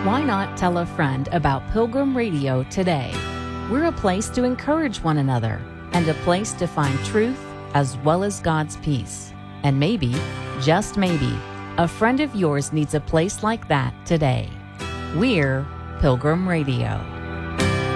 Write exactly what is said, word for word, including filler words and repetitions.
Why not tell a friend about Pilgrim Radio today? We're a place to encourage one another and a place to find truth as well as God's peace. And maybe, just maybe, a friend of yours needs a place like that today. We're Pilgrim Radio.